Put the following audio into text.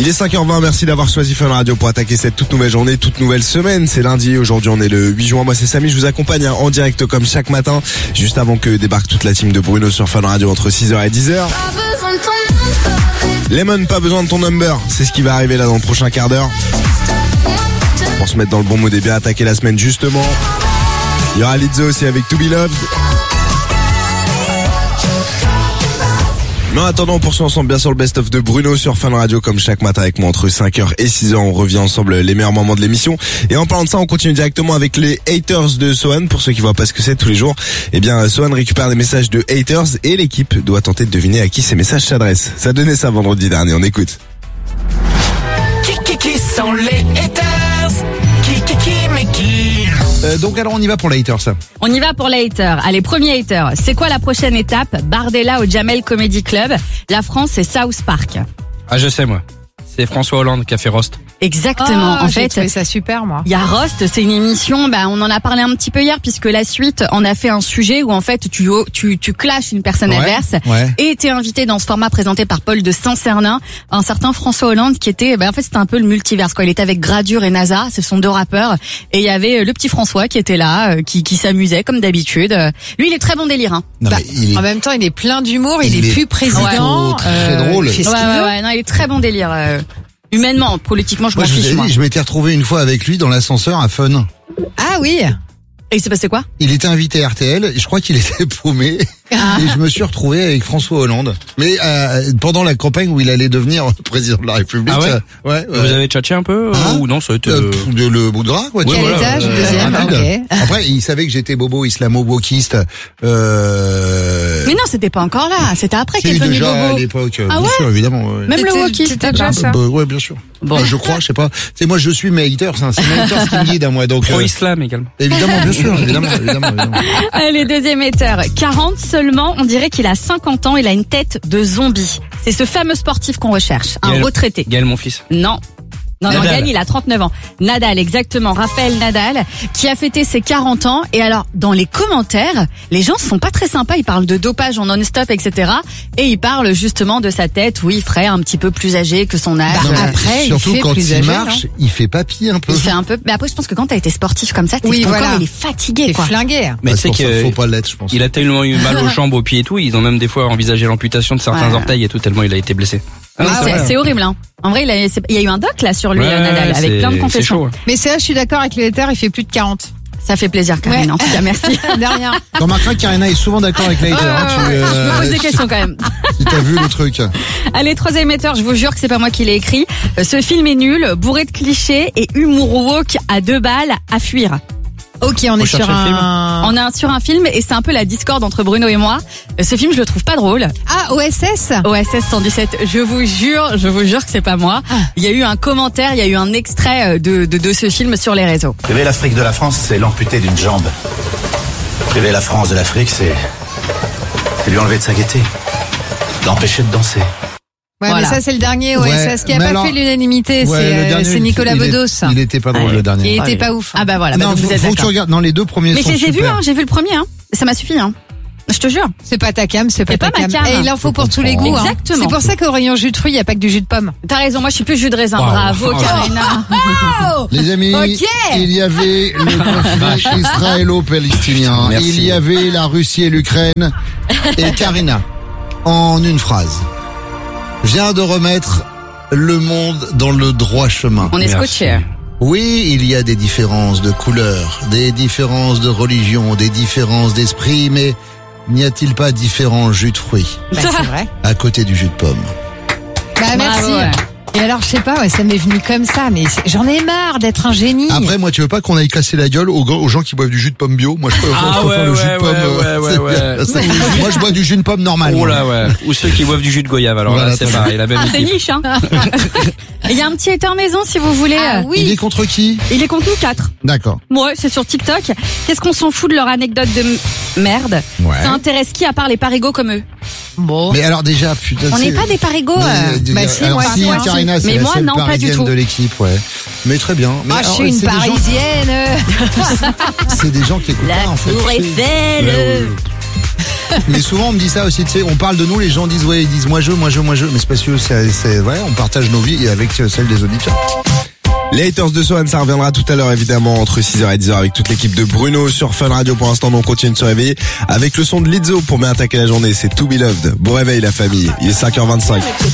Il est 5h20, merci d'avoir choisi Fun Radio pour attaquer cette toute nouvelle journée, toute nouvelle semaine. C'est lundi, aujourd'hui on est le 8 juin, moi c'est Samy, je vous accompagne en direct comme chaque matin, juste avant que débarque toute la team de Bruno sur Fun Radio entre 6h et 10h. Lemon, pas besoin de ton number, c'est ce qui va arriver là dans le prochain quart d'heure. Pour se mettre dans le bon mood et bien attaquer la semaine justement. Il y aura Lizzo aussi avec To Be Loved. Mais en attendant, on poursuit ensemble bien sûr le best-of de Bruno sur Fun Radio comme chaque matin avec moi entre 5h et 6h. On revient ensemble les meilleurs moments de l'émission. Et en parlant de ça, on continue directement avec les haters de Sohan. Pour ceux qui voient pas ce que c'est tous les jours, eh bien Sohan récupère des messages de haters et l'équipe doit tenter de deviner à qui ces messages s'adressent. Ça donnait ça vendredi dernier, on écoute. Qui sont les haters? Qui Donc alors on y va pour les haters, ça. On y va pour les haters. Allez, premier hater. C'est quoi la prochaine étape? Bardella au Jamel Comedy Club. La France, c'est South Park. Ah, je sais, moi. C'est François Hollande qui a fait Roast. Exactement. En j'ai fait, trouvé ça super, moi. il y a Roast, c'est une émission, on en a parlé un petit peu hier puisque la suite en a fait un sujet où en fait tu clashes une personne adverse et t'es invité dans ce format présenté par Paul de Saint-Cernin, un certain François Hollande qui était, en fait c'était un peu le multiverse quoi. Il était avec Gradure et NASA, ce sont deux rappeurs et il y avait le petit François qui était là, qui s'amusait comme d'habitude. Lui il est très bon délire. Hein. Non, mais il est... En même temps, il est plein d'humour, il est plus président. très drôle. Il fait ce qu'il veut. Non, il est très bon délire. Humainement, politiquement, je m'en fiche. Je m'étais retrouvé une fois avec lui dans l'ascenseur à Fun. Ah oui. Et il s'est passé quoi? Il était invité à RTL, et je crois qu'il était paumé, et je me suis retrouvé avec François Hollande. Mais pendant la campagne où il allait devenir président de la République. Ah ouais, Vous avez tchatché un peu ou non, ça a été le bout de gras quoi. Quel étage, deuxième, ok. Après, il savait que j'étais bobo islamo-wokiste. Mais non, c'était pas encore là, c'était après qu'il est devenu déjà bobo. à l'époque, Ah bien ouais sûr, évidemment. Même le wokiste. C'était déjà ça. Ouais, bien sûr. Bon. Je crois, je sais pas. C'est moi, je suis mes haters, c'est mes haters qui me guident à moi. Donc pro-islam également. évidemment, bien sûr, évidemment. Allez, deuxième hater. 40 seulement, on dirait qu'il a 50 ans, il a une tête de zombie. C'est ce fameux sportif qu'on recherche, un retraité. Gaël, mon fils. Non, Gaël, il a 39 ans. Nadal, exactement. Raphaël Nadal, qui a fêté ses 40 ans. Et alors, dans les commentaires, les gens sont pas très sympas. Ils parlent de dopage en non-stop, etc. Et ils parlent justement de sa tête où il ferait un petit peu plus âgé que son âge. Après, surtout il fait quand plus il âgé, marche, il fait papy un peu. Il fait un peu. Mais après, je pense que quand t'as été sportif comme ça, ton voilà. corps, il est fatigué, C'est quoi. flingué. Mais tu sais Pour ça, que faut pas l'être, je pense. il a tellement eu mal aux jambes, aux pieds et tout, ils ont même des fois envisagé l'amputation de certains orteils et tout, tellement il a été blessé. C'est horrible, hein. En vrai, il y a eu un doc, là, sur lui, Nadal, avec plein de confessions. Chaud. Mais c'est là, je suis d'accord avec les haters, il fait plus de 40. Ça fait plaisir, Karine. En tout cas, merci. De rien. T'en remarqueras que Karina est souvent d'accord avec les haters. Je me pose des questions quand même. Si t'as vu le truc. Allez, troisième hater, je vous jure que c'est pas moi qui l'ai écrit. Ce film est nul, bourré de clichés et humour woke à 2 balles à fuir. Ok, on est sur un... On est sur un film et c'est un peu la discorde entre Bruno et moi. Ce film, je le trouve pas drôle. Ah, OSS? OSS 117, je vous jure que c'est pas moi. Il y a eu un commentaire, il y a eu un extrait de ce film sur les réseaux. Priver l'Afrique de la France, c'est l'amputer d'une jambe. Priver la France de l'Afrique, c'est lui enlever de sa gaieté. L'empêcher de danser. Ouais, Voilà. mais ça, c'est le dernier OSS qui a mais pas alors- fait l'unanimité. le dernier, C'est Nicolas Bedos. Il était pas drôle, le dernier. Il était pas ouf. Ah bah voilà, Non, donc vous êtes faut que tu d'accord. regardes. Non, les deux premiers Mais sont je les ai vus, super. j'ai vu le premier, Ça m'a suffi, Je te jure. C'est pas ta cam, c'est pas C'est ta pas ma cam. cam. Et il en faut pour tous les goûts. comprends. Exactement. C'est pour ça qu'au rayon jus de fruits, il n'y a pas que du jus de pomme. T'as raison, moi je suis plus jus de raisin. Bravo, Karina. Les amis, Ok. il y avait le conflit israélo-palestinien. Merci. Il y avait la Russie et l'Ukraine. Et Karina, en une phrase, vient de remettre le monde dans le droit chemin. On est scotché. Oui, il y a des différences de couleurs, des différences de religion, des différences d'esprit, mais n'y a-t-il pas différents jus de fruits Bah, c'est vrai. à côté du jus de pomme? Bah, merci. Bravo, ouais. Et alors, je sais pas, ça m'est venu comme ça, mais j'en ai marre d'être un génie. Après, moi, tu veux pas qu'on aille casser la gueule aux gens qui boivent du jus de pomme bio? Moi, je préfère le jus de pomme. ouais. Moi, je bois du jus de pomme normal. Oh là, ouais. Ou ceux qui boivent du jus de goyave, alors Voilà, là, c'est attends. pareil, la même C'est équipe. niche, Il y a un petit hater maison, si vous voulez. Ah oui. Il est contre qui? Il est contre nous 4. D'accord. Ouais, c'est sur TikTok. Qu'est-ce qu'on s'en fout de leur anecdote de merde? Ouais. Ça intéresse qui à part les parigots comme eux? Bon. Mais alors déjà, putain. On n'est c'est- pas des parigots. Bah si, alors, moi, si, moi, Karina, c'est mais la moi, seule non, pas du parisienne tout. de l'équipe, ouais. Mais très bien. Mais Ah, je alors, suis une c'est des gens- parisienne. C'est des gens qui écoutent La pas, en fait. tour C'est- Eiffel. Ouais, ouais. Mais souvent on me dit ça aussi, tu sais, on parle de nous, les gens disent ouais, ils disent moi je, mais c'est parce que c'est ouais, on partage nos vies avec celles des auditeurs. Les haters de Sohan, ça reviendra tout à l'heure évidemment entre 6h et 10h avec toute l'équipe de Bruno sur Fun Radio. Pour l'instant, on continue de se réveiller avec le son de Lizzo pour bien attaquer la journée. C'est To Be Loved. Bon réveil la famille, il est 5h25.